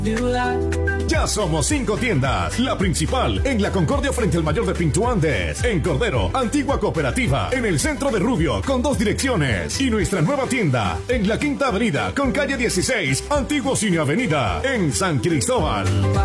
Ya somos 5 tiendas. La principal en la Concordia frente al Mayor de Pinto Andes. En Cordero, Antigua Cooperativa. En el centro de Rubio, con 2 direcciones. Y nuestra nueva tienda en la Quinta Avenida, con calle 16, Antiguo Cine Avenida. En San Cristóbal.